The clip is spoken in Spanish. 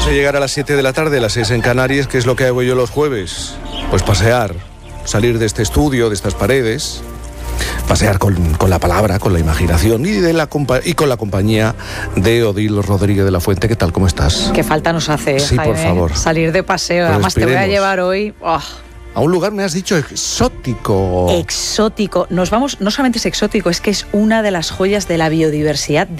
Antes de llegar a las 7 de la tarde, las 6 en Canarias, ¿qué es lo que hago yo los jueves? Pues pasear, salir de este estudio, de estas paredes, pasear con la palabra, con la imaginación y con la compañía de Odil Rodríguez de la Fuente. ¿Qué tal? ¿Cómo estás? Qué falta nos hace, sí, Jaime, por favor. salir de paseo. Lo Además respiremos. te voy a llevar hoy... A un lugar, me has dicho, exótico. Exótico. Nos vamos, no solamente es exótico, es que es una de las joyas de la biodiversidad